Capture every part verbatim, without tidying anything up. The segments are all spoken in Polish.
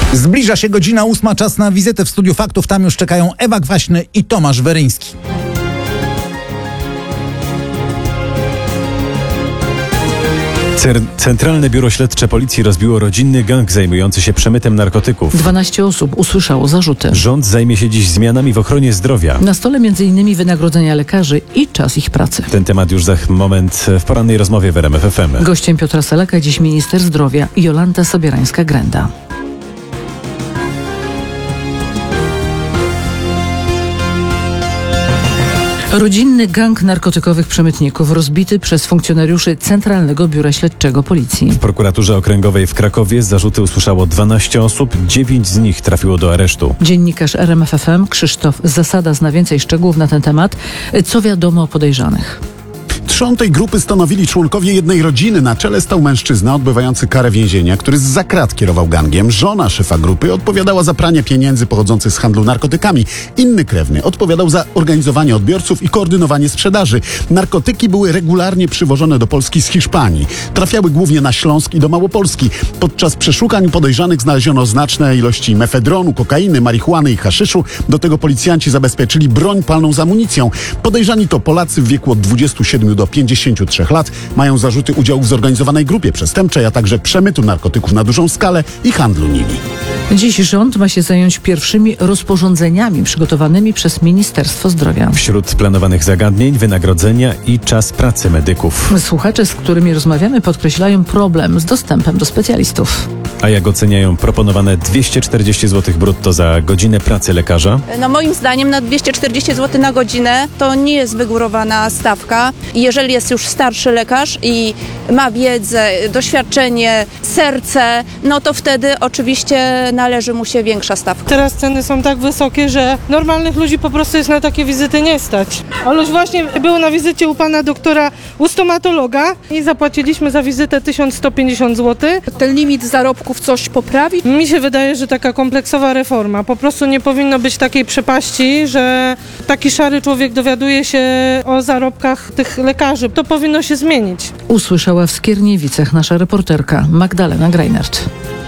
Zbliża się godzina ósma, czas na wizytę w Studiu Faktów. Tam już czekają Ewa Kwaśny i Tomasz Weryński. Centralne Biuro Śledcze Policji rozbiło rodzinny gang zajmujący się przemytem narkotyków. dwanaście osób usłyszało zarzuty. Rząd zajmie się dziś zmianami w ochronie zdrowia. Na stole między innymi wynagrodzenia lekarzy i czas ich pracy. Ten temat już za moment w porannej rozmowie w R M F F M. Gościem Piotra Selaka dziś minister zdrowia Jolanta Sobierańska-Grenda. Rodzinny gang narkotykowych przemytników rozbity przez funkcjonariuszy Centralnego Biura Śledczego Policji. W prokuraturze okręgowej w Krakowie zarzuty usłyszało dwanaście osób, dziewięć z nich trafiło do aresztu. Dziennikarz R M F F M Krzysztof Zasada zna więcej szczegółów na ten temat. Co wiadomo o podejrzanych? Trzon tej grupy stanowili członkowie jednej rodziny. Na czele stał mężczyzna odbywający karę więzienia, który zza krat kierował gangiem. Żona szefa grupy odpowiadała za pranie pieniędzy pochodzących z handlu narkotykami. Inny krewny odpowiadał za organizowanie odbiorców i koordynowanie sprzedaży. Narkotyki były regularnie przywożone do Polski z Hiszpanii. Trafiały głównie na Śląsk i do Małopolski. Podczas przeszukań podejrzanych znaleziono znaczne ilości mefedronu, kokainy, marihuany i haszyszu. Do tego policjanci zabezpieczyli broń palną z amunicją. Podejrzani to Polacy w wieku od dwudziestu siedmiu do pięćdziesięciu trzech lat. Mają zarzuty udziału w zorganizowanej grupie przestępczej, a także przemytu narkotyków na dużą skalę i handlu nimi. Dziś rząd ma się zająć pierwszymi rozporządzeniami przygotowanymi przez Ministerstwo Zdrowia. Wśród planowanych zagadnień wynagrodzenia i czas pracy medyków. Słuchacze, z którymi rozmawiamy, podkreślają problem z dostępem do specjalistów. A jak oceniają proponowane dwieście czterdzieści złotych brutto za godzinę pracy lekarza? No moim zdaniem na dwieście czterdzieści złotych na godzinę to nie jest wygórowana stawka. Jeżeli jest już starszy lekarz i ma wiedzę, doświadczenie, serce, no to wtedy oczywiście należy mu się większa stawka. Teraz ceny są tak wysokie, że normalnych ludzi po prostu jest na takie wizyty nie stać. Oluś właśnie był na wizycie u pana doktora, u stomatologa i zapłaciliśmy za wizytę tysiąc sto pięćdziesiąt złotych. Ten limit zarobków coś poprawi? Mi się wydaje, że taka kompleksowa reforma. Po prostu nie powinno być takiej przepaści, że taki szary człowiek dowiaduje się o zarobkach tych lekarzy. To powinno się zmienić. Usłyszała w Skierniewicach nasza reporterka Magdalena Greinert.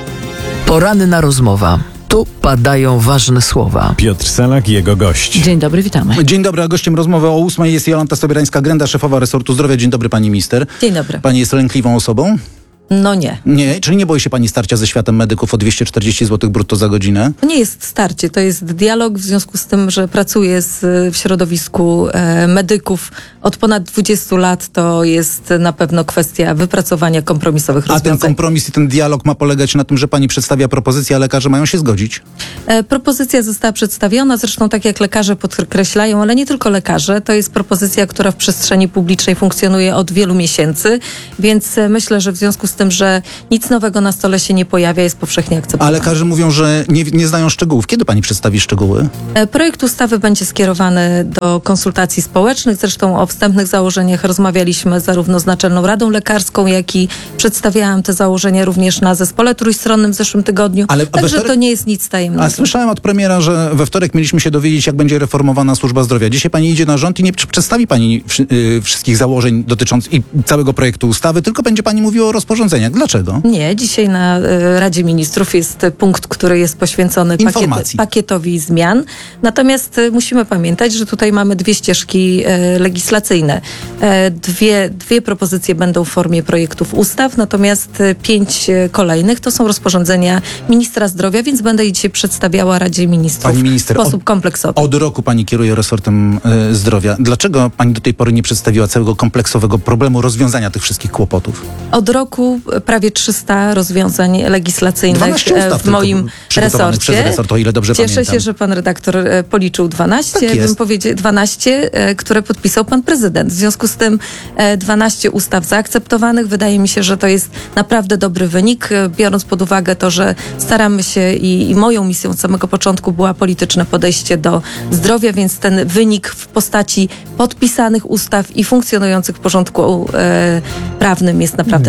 Poranna rozmowa. Tu padają ważne słowa. Piotr Selak i jego gość. Dzień dobry, witamy. Dzień dobry, a gościem rozmowy o ósmej jest Jolanta Sobierańska-Grenda, szefowa resortu zdrowia. Dzień dobry, pani minister. Dzień dobry. Pani jest lękliwą osobą? No nie. Nie? Czyli nie boi się pani starcia ze światem medyków o dwieście czterdzieści złotych brutto za godzinę? To nie jest starcie, to jest dialog w związku z tym, że pracuję z, w środowisku e, medyków od ponad dwudziestu lat. To jest na pewno kwestia wypracowania kompromisowych A rozwiązań. ten kompromis i ten dialog ma polegać na tym, że pani przedstawia propozycję, a lekarze mają się zgodzić? E, propozycja została przedstawiona, zresztą tak jak lekarze podkreślają, ale nie tylko lekarze. To jest propozycja, która w przestrzeni publicznej funkcjonuje od wielu miesięcy, więc e, myślę, że w związku z tym, że nic nowego na stole się nie pojawia, jest powszechnie akceptowane. A lekarze mówią, że nie, nie znają szczegółów. Kiedy pani przedstawi szczegóły? Projekt ustawy będzie skierowany do konsultacji społecznych. Zresztą o wstępnych założeniach rozmawialiśmy zarówno z Naczelną Radą Lekarską, jak i przedstawiałam te założenia również na zespole trójstronnym w zeszłym tygodniu. Ale Także wtorek... to nie jest nic tajemnego. A słyszałem od premiera, że we wtorek mieliśmy się dowiedzieć, jak będzie reformowana służba zdrowia. Dzisiaj pani idzie na rząd i nie przedstawi pani yy, wszystkich założeń dotyczących i całego projektu ustawy, tylko będzie pani mówiła o rozporządzeniach. Dlaczego? Nie, dzisiaj na y, Radzie Ministrów jest punkt, który jest poświęcony pakiet, pakietowi zmian. Natomiast y, musimy pamiętać, że tutaj mamy dwie ścieżki y, legislacyjne. Y, dwie, dwie propozycje będą w formie projektów ustaw, natomiast y, pięć y, kolejnych to są rozporządzenia ministra zdrowia, więc będę je dzisiaj przedstawiała Radzie Ministrów pani minister, w sposób od, kompleksowy. Od roku pani kieruje resortem y, zdrowia. Dlaczego pani do tej pory nie przedstawiła całego kompleksowego problemu rozwiązania tych wszystkich kłopotów? Od roku prawie trzysta rozwiązań legislacyjnych w moim resorcie. Przez resort, o ile dobrze Cieszę pamiętam. się, że pan redaktor policzył dwanaście, tak bym powiedział dwanaście, które podpisał pan prezydent. W związku z tym dwanaście ustaw zaakceptowanych. Wydaje mi się, że to jest naprawdę dobry wynik, biorąc pod uwagę to, że staramy się i, i moją misją od samego początku była polityczne podejście do zdrowia, więc ten wynik w postaci podpisanych ustaw i funkcjonujących w porządku e, prawnym jest naprawdę dwieście czterdzieści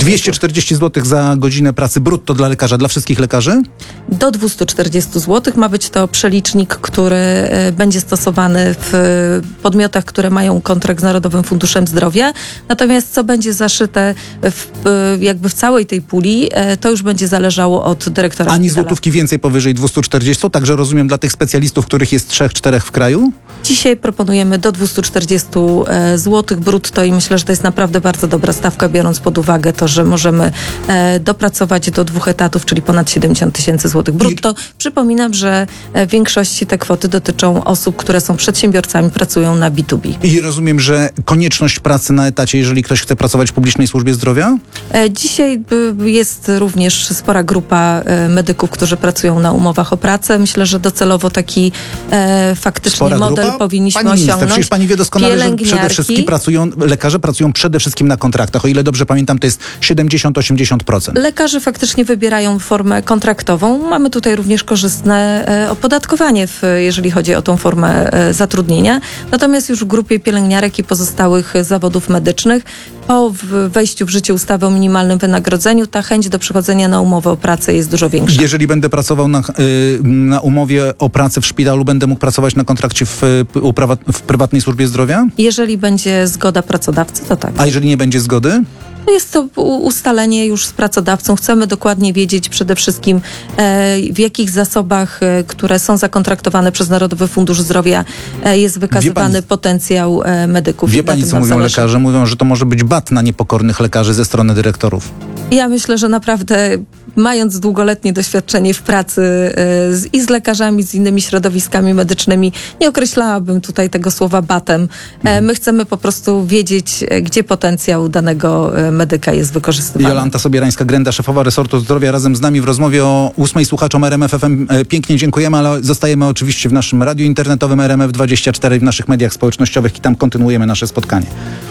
czterdzieści złotych za godzinę pracy brutto dla lekarza, dla wszystkich lekarzy? Do dwieście czterdzieści złotych ma być to przelicznik, który e, będzie stosowany w podmiotach, które mają kontrakt z Narodowym Funduszem Zdrowia. Natomiast co będzie zaszyte w, jakby w całej tej puli, e, to już będzie zależało od dyrektora Ani szpitala. złotówki więcej powyżej dwieście czterdzieści, także rozumiem dla tych specjalistów, których jest trzech, czterech w kraju? Dzisiaj proponujemy do dwieście czterdzieści złotych brutto i myślę, że to jest naprawdę bardzo dobra stawka, biorąc pod uwagę to, że możemy e, dopracować do dwóch etatów, czyli ponad siedemdziesiąt tysięcy złotych brutto. Przypominam, że w większości te kwoty dotyczą osób, które są przedsiębiorcami, pracują na B dwa B. I rozumiem, że konieczność pracy na etacie, jeżeli ktoś chce pracować w publicznej służbie zdrowia? E, dzisiaj y, jest również spora grupa e, medyków, którzy pracują na umowach o pracę. Myślę, że docelowo taki e, faktycznie Spora model grupa? powinniśmy Pani minister, osiągnąć. przecież pani wie doskonale, że przede wszystkim pracują, lekarze pracują przede wszystkim na kontraktach. O ile dobrze pamiętam, to jest siedemdziesiąt do osiemdziesięciu procent. Lekarze faktycznie wybierają formę kontraktową. Mamy tutaj również korzystne e, opodatkowanie, w, jeżeli chodzi o tą formę e, zatrudnienia. Natomiast już w grupie pielęgniarek i pozostałych zawodów medycznych po w- wejściu w życie ustawy o minimalnym wynagrodzeniu ta chęć do przechodzenia na umowę o pracę jest dużo większa. Jeżeli będę pracował na, y, na umowie o pracę w szpitalu, będę mógł pracować na kontrakcie w, y, u prawa, w prywatnej służbie zdrowia? Jeżeli będzie zgoda pracodawcy, to tak. A jeżeli nie będzie zgody? Jest to u- ustalenie już z pracodawcą. Chcemy dokładnie wiedzieć przede wszystkim e, w jakich zasobach, e, które są zakontraktowane przez Narodowy Fundusz Zdrowia, e, jest wykazywany pani- potencjał e, medyków. Wie I na pani, tym co nam mówią zależy. lekarze? Mówią, że to może być bat na niepokornych lekarzy ze strony dyrektorów. Ja myślę, że naprawdę mając długoletnie doświadczenie w pracy e, z, i z lekarzami, z innymi środowiskami medycznymi, nie określałabym tutaj tego słowa batem. E, my chcemy po prostu wiedzieć, e, gdzie potencjał danego e, medyka jest wykorzystywany. Jolanta Sobierańska-Grenda, szefowa resortu zdrowia, razem z nami w rozmowie o ósmej słuchaczom R M F F M. E, Pięknie dziękujemy, ale zostajemy oczywiście w naszym radiu internetowym R M F dwadzieścia cztery, w naszych mediach społecznościowych i tam kontynuujemy nasze spotkanie.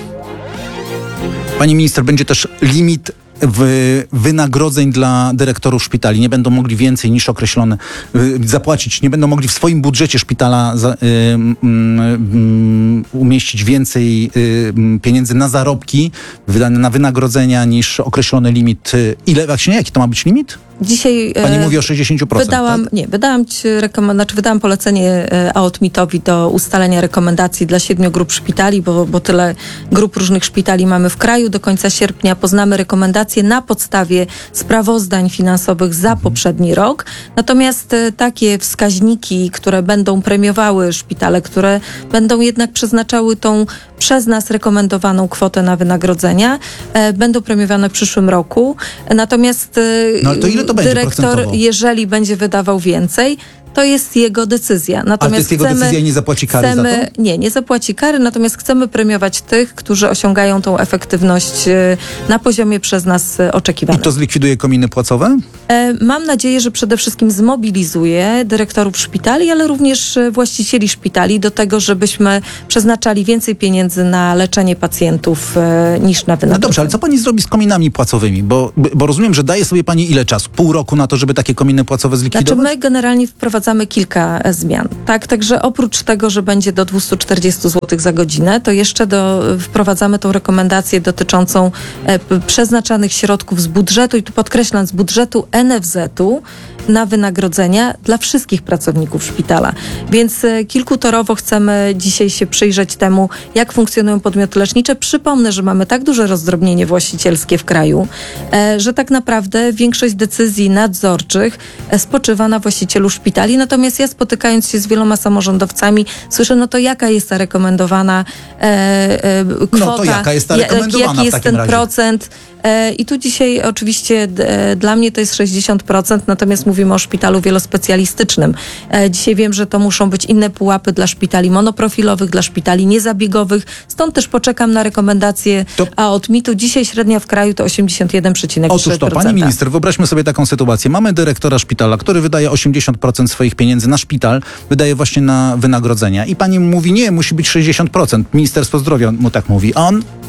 Pani minister, będzie też limit w wynagrodzeń dla dyrektorów szpitali. Nie będą mogli więcej niż określone y, zapłacić. Nie będą mogli w swoim budżecie szpitala za, y, y, y, umieścić więcej y, pieniędzy na zarobki wydane na wynagrodzenia niż określony limit. Y, ile właśnie? Jaki to ma być limit? Dzisiaj Pani e, mówi o sześćdziesięciu procentach. Wydałam, tak? nie, wydałam, ci rekomen- znaczy wydałam polecenie e, A O T MIT-owi do ustalenia rekomendacji dla siedmiu grup szpitali, bo, bo tyle grup różnych szpitali mamy w kraju. Do końca sierpnia poznamy rekomendacje na podstawie sprawozdań finansowych za poprzedni rok. Natomiast e, takie wskaźniki, które będą premiowały szpitale, które będą jednak przeznaczały tą przez nas rekomendowaną kwotę na wynagrodzenia, e, będą premiowane w przyszłym roku. Natomiast e, No ale to ile to będzie dyrektor, procentowo? jeżeli będzie wydawał więcej, to jest jego decyzja. Natomiast Ale to jest jego chcemy, decyzja i nie zapłaci kary chcemy, za to? Nie, nie zapłaci kary, natomiast chcemy premiować tych, którzy osiągają tą efektywność e, na poziomie przez nas e, I oczekiwanym. to zlikwiduje kominy płacowe? E, Mam nadzieję, że przede wszystkim zmobilizuje dyrektorów szpitali, ale również e, właścicieli szpitali do tego, żebyśmy przeznaczali więcej pieniędzy na leczenie pacjentów e, niż na No wynagrodzenie. dobrze, ale co pani zrobi z kominami płacowymi? Bo, bo rozumiem, że daje sobie pani ile czasu? Pół roku na to, żeby takie kominy płacowe Znaczy zlikwidować? my generalnie wprowadzamy kilka e, zmian. Tak, także oprócz tego, że będzie do dwieście czterdzieści złotych za godzinę, to jeszcze do, wprowadzamy tą rekomendację dotyczącą e, p- przeznaczanych środków z budżetu i tu podkreślam z budżetu N F Z-u na wynagrodzenia dla wszystkich pracowników szpitala. Więc e, kilkutorowo chcemy dzisiaj się przyjrzeć temu, jak funkcjonują podmioty lecznicze. Przypomnę, że mamy tak duże rozdrobnienie właścicielskie w kraju, e, że tak naprawdę większość decyzji nadzorczych e, spoczywa na właścicielu szpitali. Natomiast ja spotykając się z wieloma samorządowcami, słyszę, no to jaka jest ta rekomendowana e, e, kwota? No to jaka jest ta Ja- rekomendowana Jaki w jest takim ten razie? procent? E, I tu dzisiaj oczywiście d- e, dla mnie to jest sześćdziesiąt procent, natomiast mówimy o szpitalu wielospecjalistycznym. E, Dzisiaj wiem, że to muszą być inne pułapy dla szpitali monoprofilowych, dla szpitali niezabiegowych. Stąd też poczekam na rekomendacje To- A O T MIT-u. Dzisiaj średnia w kraju to osiemdziesiąt jeden przecinek trzy procent. Otóż to, pani minister, wyobraźmy sobie taką sytuację. Mamy dyrektora szpitala, który wydaje osiemdziesiąt procent swoich pieniędzy na szpital, wydaje właśnie na wynagrodzenia. I pani mówi, nie, musi być sześćdziesiąt procent. Ministerstwo Zdrowia mu tak mówi. A on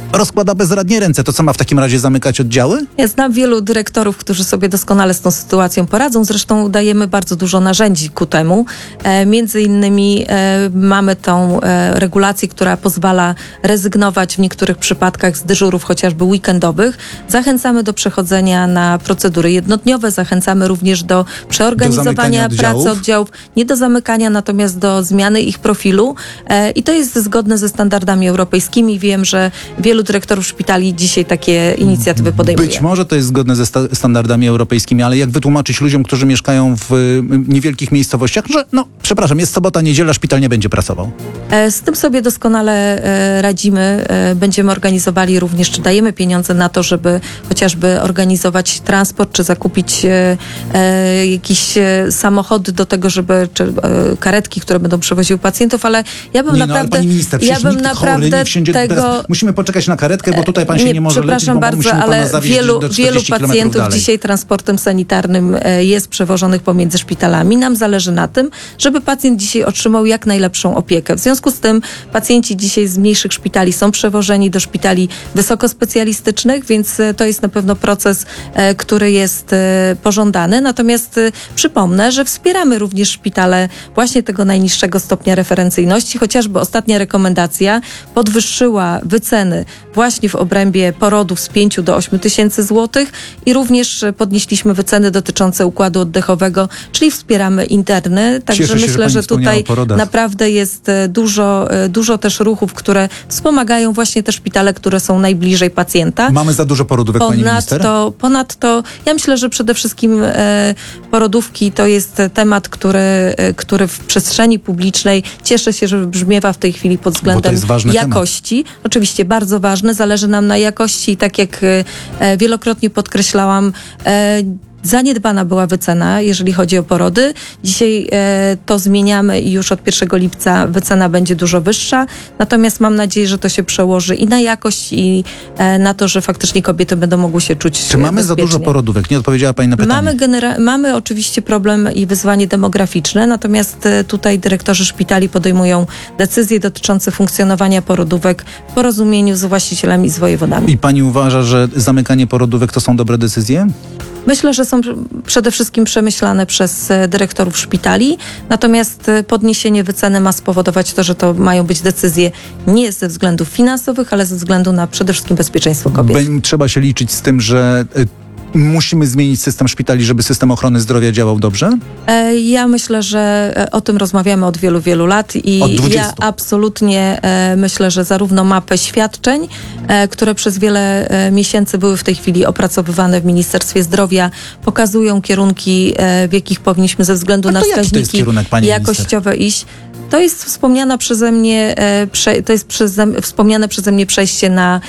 rozkłada bezradnie ręce. To co, ma w takim razie zamykać oddziały? Ja znam wielu dyrektorów, którzy sobie doskonale z tą sytuacją poradzą. Zresztą dajemy bardzo dużo narzędzi ku temu. E, między innymi e, mamy tą e, regulację, która pozwala rezygnować w niektórych przypadkach z dyżurów chociażby weekendowych. Zachęcamy do przechodzenia na procedury jednodniowe. Zachęcamy również do przeorganizowania do pracy oddziałów. Nie do zamykania, natomiast do zmiany ich profilu. E, I to jest zgodne ze standardami europejskimi. Wiem, że wielu dyrektorów szpitali dzisiaj takie inicjatywy podejmuje. Być może to jest zgodne ze sta- standardami europejskimi, ale jak wytłumaczyć ludziom, którzy mieszkają w y, niewielkich miejscowościach, że no, przepraszam, jest sobota, niedziela, szpital nie będzie pracował? E, z tym sobie doskonale e, radzimy. E, będziemy organizowali również, czy dajemy pieniądze na to, żeby chociażby organizować transport, czy zakupić e, e, jakiś e, samochody do tego, żeby, czy e, karetki, które będą przewoziły pacjentów, ale ja bym nie, naprawdę... No, ale pani minister, ja bym nikt naprawdę chory nie wsiądzie tego... teraz. Musimy poczekać na karetkę, bo tutaj pan się nie, nie może leczyć, przepraszam bo bardzo, musimy pana ale zawieźć wielu, do wielu pacjentów dalej. dzisiaj transportem sanitarnym e, jest przewożonych pomiędzy szpitalami. Nam zależy na tym, żeby pacjent dzisiaj otrzymał jak najlepszą opiekę. W związku z tym pacjenci dzisiaj z mniejszych szpitali są przewożeni do szpitali wysokospecjalistycznych, więc e, to jest na pewno proces, e, który jest e, pożądany. Natomiast e, przypomnę, że wspieramy również szpitale właśnie tego najniższego stopnia referencyjności. Chociażby ostatnia rekomendacja podwyższyła wyceny właśnie w obrębie porodów z pięciu do ośmiu tysięcy złotych i również podnieśliśmy wyceny dotyczące układu oddechowego, czyli wspieramy interny. Także Cieszę się, myślę, że, że tutaj o naprawdę jest dużo, dużo też ruchów, które wspomagają właśnie te szpitale, które są najbliżej pacjenta. Mamy za dużo porodówek, pani minister? Ponadto, ponadto ja myślę, że przede wszystkim e, porodówki to jest temat, który, e, który w przestrzeni publicznej cieszę się, że wybrzmiewa w tej chwili pod względem jakości. Temat. Oczywiście bardzo ważne, zależy nam na jakości i tak jak e, wielokrotnie podkreślałam, e, zaniedbana była wycena, jeżeli chodzi o porody. Dzisiaj e, to zmieniamy i już od pierwszego lipca wycena będzie dużo wyższa. Natomiast mam nadzieję, że to się przełoży i na jakość, i e, na to, że faktycznie kobiety będą mogły się czuć Czy mamy bezpiecznie. za dużo porodówek? Nie odpowiedziała pani na pytanie. Mamy, genera- mamy oczywiście problem i wyzwanie demograficzne, natomiast e, tutaj dyrektorzy szpitali podejmują decyzje dotyczące funkcjonowania porodówek w porozumieniu z właścicielami i z wojewodami. I pani uważa, że zamykanie porodówek to są dobre decyzje? Myślę, że są przede wszystkim przemyślane przez dyrektorów szpitali, natomiast podniesienie wyceny ma spowodować to, że to mają być decyzje nie ze względów finansowych, ale ze względu na przede wszystkim bezpieczeństwo kobiet. Be- trzeba się liczyć z tym, że y, musimy zmienić system szpitali, żeby system ochrony zdrowia działał dobrze? E, ja myślę, że o tym rozmawiamy od wielu, wielu lat i Od dwudziestu. ja absolutnie e, myślę, że zarówno mapy świadczeń, e, które przez wiele e, miesięcy były w tej chwili opracowywane w Ministerstwie Zdrowia, pokazują kierunki, e, w jakich powinniśmy ze względu A to na jaki to jest wskaźniki kierunek, pani jakościowe iść. To jest wspomniana przeze mnie, e, prze, to jest przeze, wspomniane przeze mnie przejście na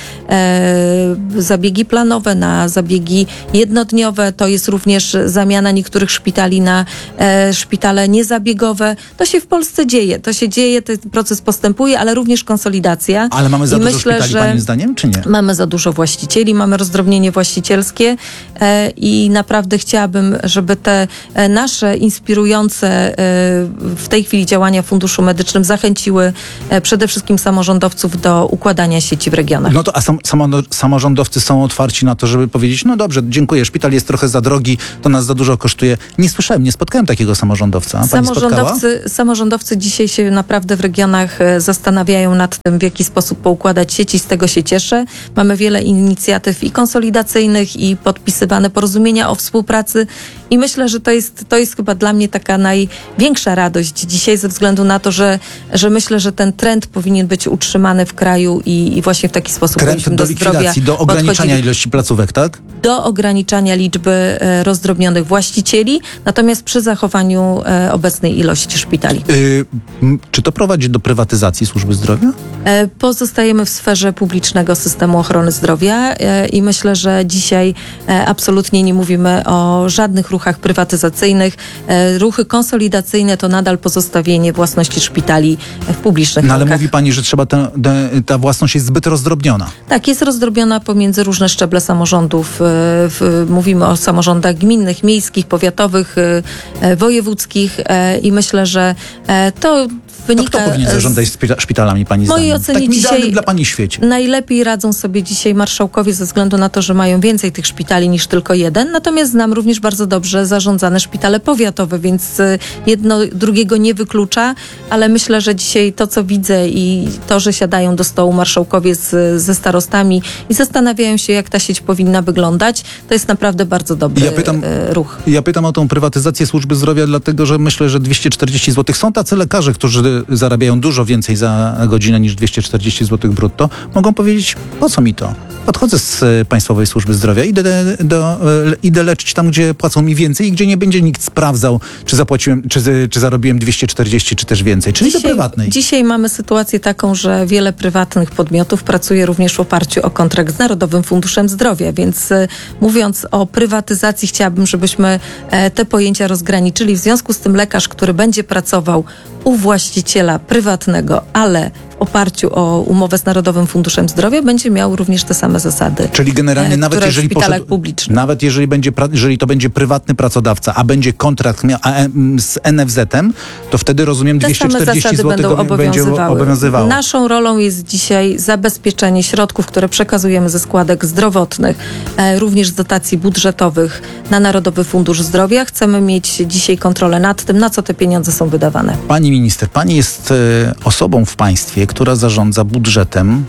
e, zabiegi planowe, na zabiegi jednodniowe. To jest również zamiana niektórych szpitali na e, szpitale niezabiegowe. To się w Polsce dzieje. To się dzieje, ten proces postępuje, ale również konsolidacja. Ale mamy za I dużo myślę, szpitali, że pani zdaniem, czy nie? Mamy za dużo właścicieli, mamy rozdrobnienie właścicielskie e, i naprawdę chciałabym, żeby te e, nasze inspirujące e, w tej chwili działania Funduszu Medycznym zachęciły e, przede wszystkim samorządowców do układania sieci w regionach. No to a sam, samo, samorządowcy są otwarci na to, żeby powiedzieć, no dobrze, dziękuję, szpital jest trochę za drogi, to nas za dużo kosztuje. Nie słyszałem, nie spotkałem takiego samorządowca. Pani Samorządowcy, samorządowcy dzisiaj się naprawdę w regionach e, zastanawiają nad tym, w jaki sposób poukładać sieci. Z tego się cieszę. Mamy wiele inicjatyw i konsolidacyjnych, i podpisywane porozumienia o współpracy. I myślę, że to jest, to jest chyba dla mnie taka największa radość dzisiaj ze względu na to, że, że myślę, że ten trend powinien być utrzymany w kraju i, i właśnie w taki sposób Trend do, do likwidacji, do ograniczania podchodzili. ilości placówek, tak? Do ograniczania liczby e, rozdrobnionych właścicieli, natomiast przy zachowaniu e, obecnej ilości szpitali. Yy, m, czy to prowadzi do prywatyzacji służby zdrowia? E, pozostajemy w sferze publicznego systemu ochrony zdrowia e, i myślę, że dzisiaj e, absolutnie nie mówimy o żadnych ruchach prywatyzacyjnych. E, ruchy konsolidacyjne to nadal pozostawienie własności szpitali w publicznych No ale rękach. mówi pani, że trzeba te, te, ta własność jest zbyt rozdrobniona. Tak, jest rozdrobiona pomiędzy różne szczeble samorządów. E, w, mówimy o samorządach gminnych, miejskich, powiatowych, e, e, wojewódzkich e, i myślę, że e, to wynika... To kto powinien zarządzać szpita- szpitalami, pani W mojej zdaniem? ocenie Takim dzisiaj idealnym dla pani świecie. najlepiej radzą sobie dzisiaj marszałkowie ze względu na to, że mają więcej tych szpitali niż tylko jeden. Natomiast znam również bardzo dobrze zarządzane szpitale powiatowe, więc y, jedno drugiego nie wyklucza, ale myślę, że dzisiaj to, co widzę i to, że siadają do stołu marszałkowie z, ze starostami i zastanawiają się, jak ta sieć powinna wyglądać, to jest naprawdę bardzo dobry Ja pytam- y, ruch. Ja pytam o tą prywatyzację służby zdrowia, dlatego że myślę, że dwieście czterdzieści złotych. Są tacy lekarze, którzy zarabiają dużo więcej za godzinę niż dwieście czterdzieści złotych brutto. Mogą powiedzieć, po co mi to? Odchodzę z e, Państwowej Służby Zdrowia, idę, do, e, idę leczyć tam, gdzie płacą mi więcej i gdzie nie będzie nikt sprawdzał, czy zapłaciłem, czy, czy zarobiłem dwieście czterdzieści, czy też więcej. Czyli do prywatnej. Dzisiaj mamy sytuację taką, że wiele prywatnych podmiotów pracuje również w oparciu o kontrakt z Narodowym Funduszem Zdrowia, więc e, mówiąc o prywatyzacji, chciałabym, żebyśmy e, te pojęcia rozgraniczyli. W związku z tym lekarz, który będzie pracował u właściciela prywatnego, ale w oparciu o umowę z Narodowym Funduszem Zdrowia, będzie miał również te same zasady. Czyli generalnie e, nawet które jeżeli w szpitalach poszedł, publicznych. nawet jeżeli będzie, pra- jeżeli to będzie prywatny pracodawca, a będzie kontrakt mia- a, em, z en ef zetem, to wtedy rozumiem Te dwieście same czterdzieści zasady złotych będą go będzie obowiązywały. obowiązywało. Naszą rolą jest dzisiaj zabezpieczenie środków, które przekazujemy ze składek zdrowotnych, e, również z dotacji budżetowych na Narodowy Fundusz Zdrowia. Chcemy mieć dzisiaj kontrolę nad tym, na co te pieniądze są wydawane. Pani minister, pani jest e, osobą w państwie, która zarządza budżetem.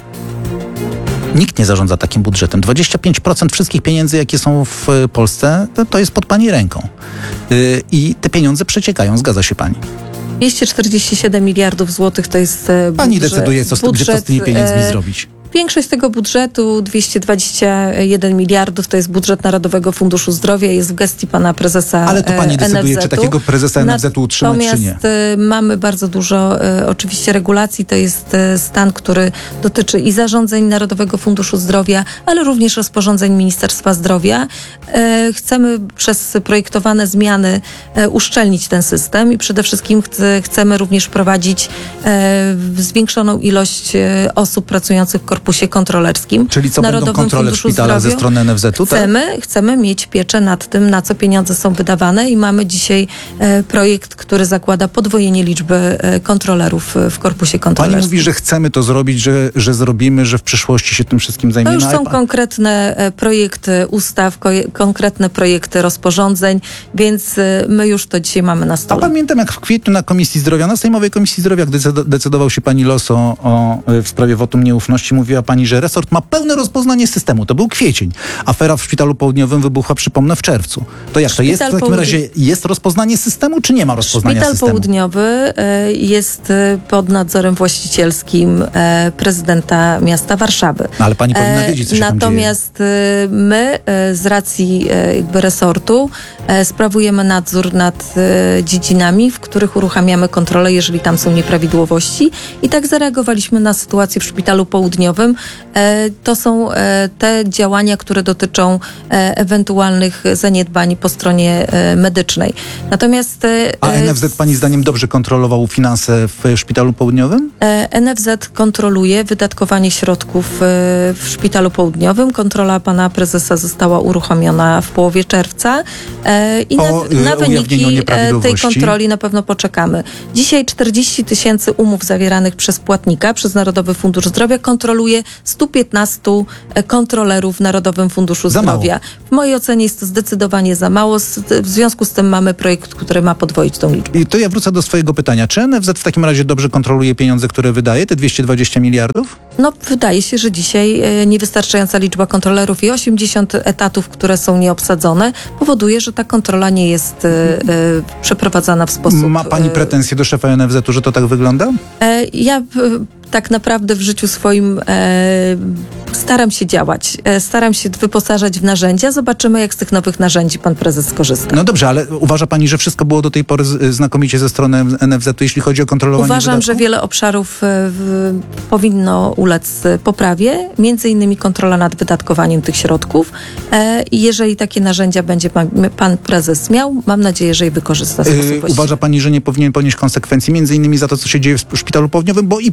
Nikt nie zarządza takim budżetem. dwadzieścia pięć procent wszystkich pieniędzy, jakie są w e, Polsce, to, to jest pod pani ręką. E, I te pieniądze przeciekają, zgadza się pani? dwieście czterdzieści siedem miliardów złotych to jest e, Pani budżet, decyduje, co z, budżet, co z tymi pieniędzmi e, zrobić. Większość tego budżetu, dwieście dwadzieścia jeden miliardów, to jest budżet Narodowego Funduszu Zdrowia, jest w gestii pana prezesa Ale to pani e, decyduje, en ef zetu. czy takiego prezesa en ef zetu utrzymać, czy nie? Natomiast e, mamy bardzo dużo e, oczywiście regulacji, to jest e, stan, który dotyczy i zarządzeń Narodowego Funduszu Zdrowia, ale również rozporządzeń Ministerstwa Zdrowia. E, chcemy przez projektowane zmiany e, uszczelnić ten system i przede wszystkim chce, chcemy również wprowadzić e, zwiększoną ilość e, osób pracujących w korpusie kontrolerskim. Czyli co, Narodowym będą kontrole w Funduszu szpitalach ze Zdrowia. strony en ef zetu? Tak? Chcemy, chcemy mieć pieczę nad tym, na co pieniądze są wydawane i mamy dzisiaj e, projekt, który zakłada podwojenie liczby e, kontrolerów e, w korpusie Pani kontrolerskim. mówi, że chcemy to zrobić, że, że zrobimy, że w przyszłości się tym wszystkim To zajmiemy. już ale są pa- konkretne e, projekty ustaw, ko- konkretne projekty rozporządzeń, więc e, my już to dzisiaj mamy na A stole. pamiętam, jak w kwietniu na Komisji Zdrowia, na Sejmowej Komisji Zdrowia, gdy decyd- decydował się pani los o, o, w sprawie wotum nieufności, mówiła pani, że resort ma pełne rozpoznanie systemu. To był kwiecień. Afera w Szpitalu Południowym wybuchła, przypomnę, w czerwcu. To jak to jest? W Szpital takim Południ- razie jest rozpoznanie systemu, czy nie ma rozpoznania Szpital systemu? Południowy e, jest e, pod nadzorem właścicielskim e, prezydenta miasta Warszawy. No, ale pani powinna wiedzieć, co się tam dzieje. Natomiast e, my e, z racji e, jakby resortu e, sprawujemy nadzór nad e, dziedzinami, w których uruchamiamy kontrolę, jeżeli tam są nieprawidłowości. I tak zareagowaliśmy na sytuację w Szpitalu Południowym. E, to są e, te działania, które dotyczą e, ewentualnych zaniedbań po stronie e, medycznej. Natomiast e, A en ef zet pani zdaniem dobrze kontrolował finanse w Szpitalu Południowym? E, en ef zet kontroluje wydatkowanie środków e, w Szpitalu Południowym. Kontrola pana prezesa została uruchomiona w połowie czerwca e, i na, Po, e, na ujawnieniu wyniki e, tej nieprawidłowości. kontroli na pewno poczekamy. Dzisiaj czterdzieści tysięcy umów zawieranych przez płatnika, przez Narodowy Fundusz Zdrowia kontroluje stu piętnastu kontrolerów w Narodowym Funduszu Za mało. Zdrowia. W mojej ocenie jest to zdecydowanie za mało. Z- W związku z tym mamy projekt, który ma podwoić tą liczbę. I to ja wrócę do swojego pytania. Czy en ef zet w takim razie dobrze kontroluje pieniądze, które wydaje, te dwieście dwadzieścia miliardów? No, wydaje się, że dzisiaj e, niewystarczająca liczba kontrolerów i osiemdziesiąt etatów, które są nieobsadzone, powoduje, że ta kontrola nie jest e, e, przeprowadzana w sposób... Ma pani e, pretensje do szefa en ef zetu, że to tak wygląda? E, ja e, tak naprawdę w życiu swoim e, staram się działać. E, staram się wyposażać w narzędzia. Zobaczymy, jak z tych nowych narzędzi pan prezes skorzysta. No dobrze, ale uważa pani, że wszystko było do tej pory z- znakomicie ze strony en ef zetu, jeśli chodzi o kontrolowanie Uważam, wydatków? że wiele obszarów e, w, powinno ulec e, poprawie, między innymi kontrola nad wydatkowaniem tych środków. E, I jeżeli takie narzędzia będzie pan, pan prezes miał, mam nadzieję, że je wykorzysta w sposób Yy, właściwy. uważa pani, że nie powinien ponieść konsekwencji, między innymi za to, co się dzieje w Szpitalu Południowym, bo i pani i ja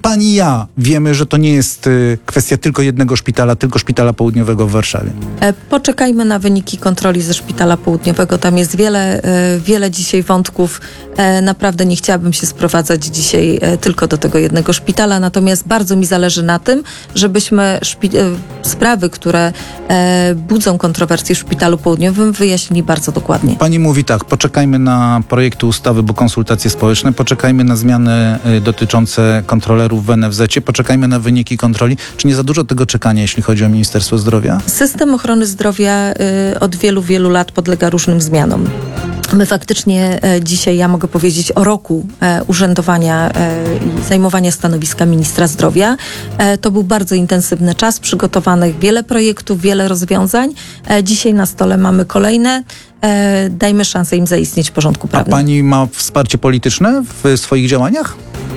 dnia wiemy, że to nie jest y, kwestia tylko jednego szpitala, tylko szpitala południowego w Warszawie. E, Poczekajmy na wyniki kontroli ze Szpitala Południowego. Tam jest wiele, e, wiele dzisiaj wątków. E, Naprawdę nie chciałabym się sprowadzać dzisiaj e, tylko do tego jednego szpitala, natomiast bardzo mi zależy na tym, żebyśmy szpi- e, sprawy, które e, budzą kontrowersje w Szpitalu Południowym, wyjaśnili bardzo dokładnie. Pani mówi tak, poczekajmy na projekty ustawy, bo konsultacje społeczne, poczekajmy na zmiany y, dotyczące kontrolerów w en ef zecie, poczekajmy na wyniki kontroli. Czy nie za dużo tego czekania, jeśli chodzi o Ministerstwo Zdrowia? System ochrony zdrowia y, od wielu, wielu lat podlega różnym zmianom. My faktycznie e, dzisiaj, ja mogę powiedzieć o roku e, urzędowania e, i zajmowania stanowiska ministra zdrowia. E, to był bardzo intensywny czas, przygotowanych wiele projektów, wiele rozwiązań. E, dzisiaj na stole mamy kolejne. E, dajmy szansę im zaistnieć w porządku A prawnym. pani ma wsparcie polityczne w swoich działaniach?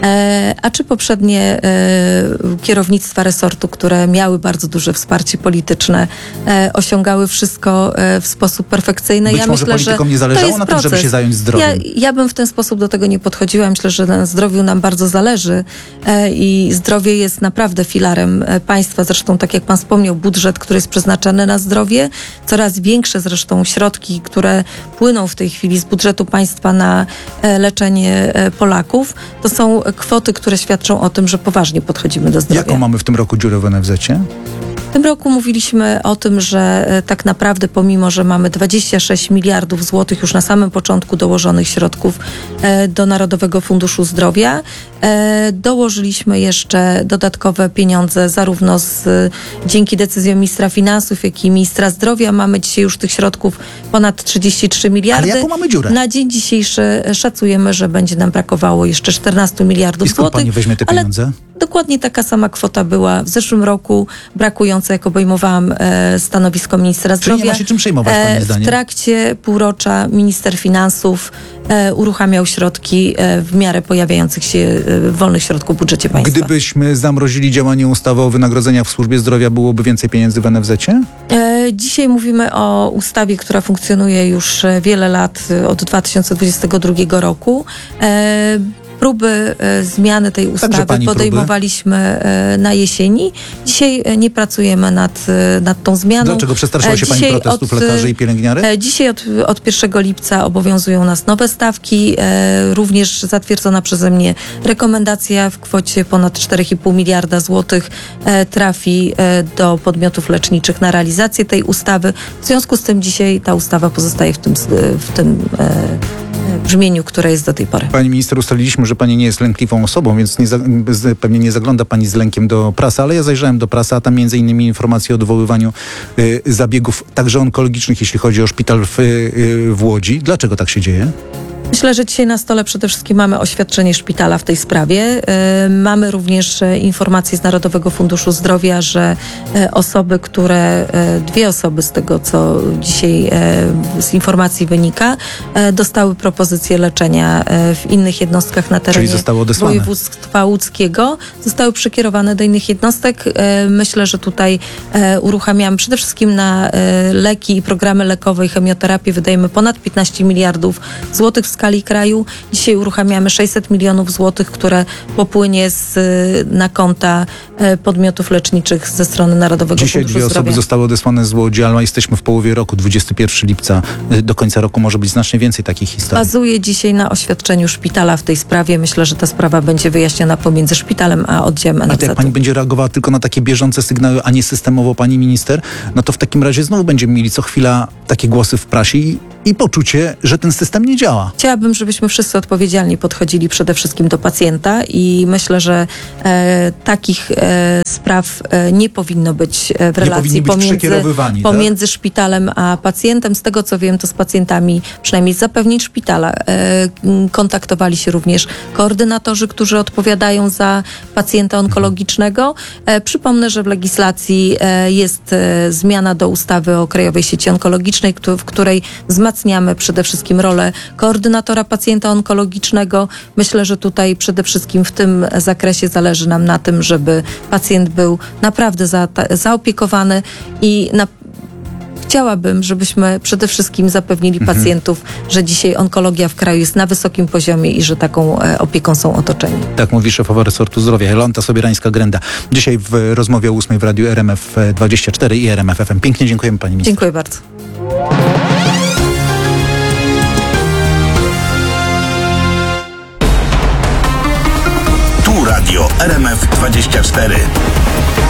E, a czy poprzednie e, kierownictwa resortu, które miały bardzo duże wsparcie polityczne, e, osiągały wszystko e, w sposób perfekcyjny? Być ja może myślę, politykom że nie zależało to jest na tym, żeby proces. się zająć zdrowiem. Ja, ja bym w ten sposób do tego nie podchodziła. Myślę, że na zdrowiu nam bardzo zależy e, i zdrowie jest naprawdę filarem e, państwa. Zresztą, tak jak pan wspomniał, budżet, który jest przeznaczony na zdrowie, coraz większe zresztą środki, które płyną w tej chwili z budżetu państwa na e, leczenie e, Polaków, to są kwoty, które świadczą o tym, że poważnie podchodzimy do zdrowia. Jaką mamy w tym roku dziurę w en ef zecie? W tym roku mówiliśmy o tym, że e, tak naprawdę pomimo, że mamy dwadzieścia sześć miliardów złotych już na samym początku dołożonych środków e, do Narodowego Funduszu Zdrowia, e, dołożyliśmy jeszcze dodatkowe pieniądze zarówno z, dzięki decyzjom ministra finansów, jak i ministra zdrowia. Mamy dzisiaj już tych środków ponad trzydzieści trzy miliardy. Ale jaką mamy dziurę? Na dzień dzisiejszy szacujemy, że będzie nam brakowało jeszcze czternaście miliardów I skąd złotych. pani weźmie te ale pieniądze? Dokładnie taka sama kwota była w zeszłym roku brakująca, jak obejmowałam e, stanowisko ministra Czyli zdrowia. nie ma się czym przejmować, E, pani w zdaniem? trakcie półrocza minister finansów e, uruchamiał środki e, w miarę pojawiających się e, wolnych środków w budżecie państwa. Gdybyśmy zamrozili działanie ustawy o wynagrodzeniach w służbie zdrowia, byłoby więcej pieniędzy w en ef zecie? E, Dzisiaj mówimy o ustawie, która funkcjonuje już e, wiele lat, e, od dwa tysiące dwudziestego drugiego roku. E, Próby e, zmiany tej ustawy pani podejmowaliśmy e, na jesieni. Dzisiaj e, nie pracujemy nad, e, nad tą zmianą. Dlaczego przestraszyła się E, pani dzisiaj protestów od, lekarzy i pielęgniarek? e, Dzisiaj od, od pierwszego lipca obowiązują nas nowe stawki. E, również zatwierdzona przeze mnie rekomendacja w kwocie ponad cztery i pół miliarda złotych e, trafi e, do podmiotów leczniczych na realizację tej ustawy. W związku z tym dzisiaj ta ustawa pozostaje w tym, w tym e, brzmieniu, które jest do tej pory. Pani minister, ustaliliśmy, że pani nie jest lękliwą osobą, więc nie za, z, pewnie nie zagląda pani z lękiem do prasy, ale ja zajrzałem do prasy, a tam między innymi informacje o odwoływaniu y, zabiegów także onkologicznych, jeśli chodzi o szpital w, y, w Łodzi. Dlaczego tak się dzieje? Myślę, że dzisiaj na stole przede wszystkim mamy oświadczenie szpitala w tej sprawie. E, Mamy również e, informacje z Narodowego Funduszu Zdrowia, że e, osoby, które, e, dwie osoby z tego, co dzisiaj e, z informacji wynika, e, dostały propozycję leczenia e, w innych jednostkach na terenie zostały odesłane. województwa łódzkiego. Zostały przekierowane do innych jednostek. E, Myślę, że tutaj e, uruchamiamy przede wszystkim na e, leki i programy lekowe i chemioterapię. Wydajemy ponad piętnaście miliardów złotych w skali kraju. Dzisiaj uruchamiamy sześćset milionów złotych, które popłynie z, na konta e, podmiotów leczniczych ze strony Narodowego Dzisiaj Funduszu dwie Zdrowia. osoby zostały odesłane z Łodzi, ale jesteśmy w połowie roku, dwudziestego pierwszego lipca. Y, Do końca roku może być znacznie więcej takich historii. Bazuję dzisiaj na oświadczeniu szpitala w tej sprawie. Myślę, że ta sprawa będzie wyjaśniona pomiędzy szpitalem a oddziałem A jak en ef zetu. pani będzie reagowała tylko na takie bieżące sygnały, a nie systemowo, pani minister, no to w takim razie znowu będziemy mieli co chwila takie głosy w prasie i, i poczucie, że ten system nie działa. Chciałabym, żebyśmy wszyscy odpowiedzialnie podchodzili przede wszystkim do pacjenta i myślę, że e, takich e, spraw e, nie powinno być e, w Nie relacji powinni być pomiędzy, przekierowywani, pomiędzy szpitalem a pacjentem. Z tego co wiem, to z pacjentami, przynajmniej z zapewnień szpitala, e, m, kontaktowali się również koordynatorzy, którzy odpowiadają za pacjenta onkologicznego. E, przypomnę, że w legislacji e, jest e, zmiana do ustawy o Krajowej Sieci Onkologicznej, któ- w której wzmacniamy przede wszystkim rolę koordynatora pacjenta onkologicznego. Myślę, że tutaj przede wszystkim w tym zakresie zależy nam na tym, żeby pacjent był naprawdę za, ta, zaopiekowany i na chciałabym, żebyśmy przede wszystkim zapewnili Mhm. pacjentów, że dzisiaj onkologia w kraju jest na wysokim poziomie i że taką e, opieką są otoczeni. Tak mówi szefowa resortu zdrowia Jolanta Sobierańska-Grenda. Dzisiaj w rozmowie o ósmej w Radiu R M F dwadzieścia cztery i R M F F M. Pięknie dziękujemy pani minister. Dziękuję bardzo. Tu Radio R M F dwadzieścia cztery.